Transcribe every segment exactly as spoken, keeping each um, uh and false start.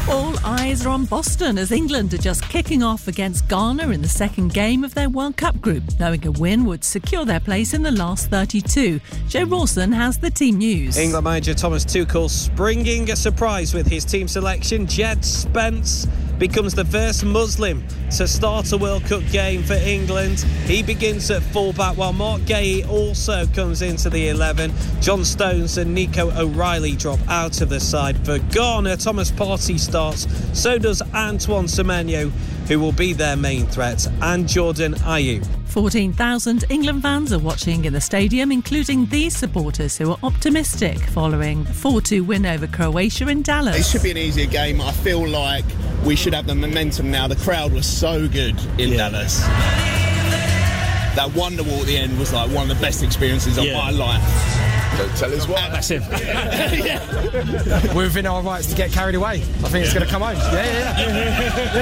All eyes are on Boston as England are just kicking off against Ghana in the second game of their World Cup group, knowing a win would secure their place in the last thirty-two. Joe Rawson has the team news. England manager Thomas Tuchel springing a surprise with his team selection. Jed Spence becomes the first Muslim to start a World Cup game for England. He begins at fullback while Mark Gay also comes into the eleven. John Stones and Nico O'Reilly drop out of the side. For Ghana, Thomas Partey starts. So does Antoine Semenyo, who will be their main threat, and Jordan Ayew. fourteen thousand England fans are watching in the stadium, including these supporters who are optimistic following the four two win over Croatia in Dallas. It should be an easier game. I feel like we should have the momentum now. The crowd was so good in yeah. Dallas. That Wonderwall at the end was like one of the best experiences of yeah. my life. Don't tell us why. Massive. yeah. We're within our rights to get carried away. I think it's going to come home. Yeah, yeah, yeah.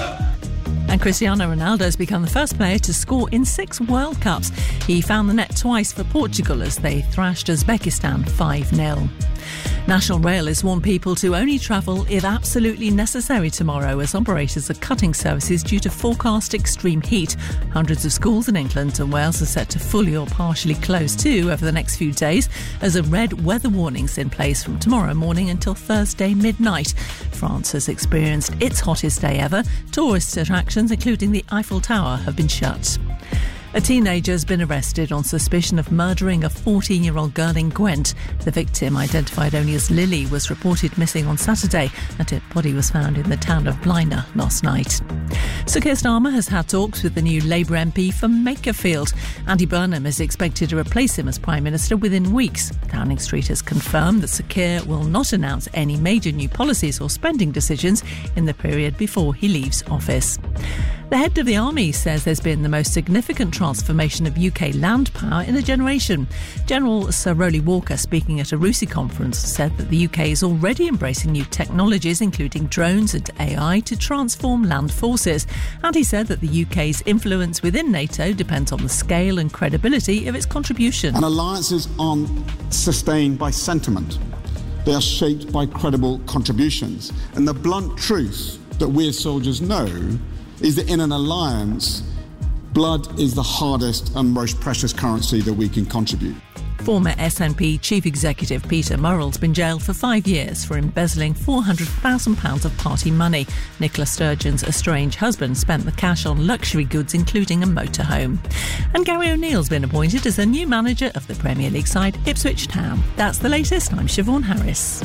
yeah. And Cristiano Ronaldo has become the first player to score in six World Cups. He found the net twice for Portugal as they thrashed Uzbekistan five nil. National Rail has warned people to only travel if absolutely necessary tomorrow as operators are cutting services due to forecast extreme heat. Hundreds of schools in England and Wales are set to fully or partially close too over the next few days as a red weather warning's in place from tomorrow morning until Thursday midnight. France has experienced its hottest day ever. Tourist attractions, including the Eiffel Tower, have been shut. A teenager has been arrested on suspicion of murdering a fourteen-year-old girl in Gwent. The victim, identified only as Lily, was reported missing on Saturday and her body was found in the town of Blaina last night. Sir Keir Starmer has had talks with the new Labour M P for Makerfield. Andy Burnham is expected to replace him as Prime Minister within weeks. Downing Street has confirmed that Sir Keir will not announce any major new policies or spending decisions in the period before he leaves office. The head of the army says there's been the most significant transformation of U K land power in a generation. General Sir Rowley Walker, speaking at a R U S I conference, said that the U K is already embracing new technologies, including drones and A I, to transform land forces. And he said that the U K's influence within NATO depends on the scale and credibility of its contribution. And alliances aren't sustained by sentiment. They are shaped by credible contributions. And the blunt truth that we as soldiers know is that in an alliance, blood is the hardest and most precious currency that we can contribute. Former S N P Chief Executive Peter Murrell's been jailed for five years for embezzling four hundred thousand pounds of party money. Nicola Sturgeon's estranged husband spent the cash on luxury goods, including a motorhome. And Gary O'Neill's been appointed as the new manager of the Premier League side Ipswich Town. That's the latest. I'm Siobhan Harris.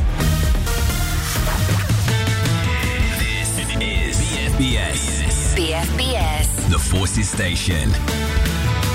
This is B F B S. B F B S. The Forces Station.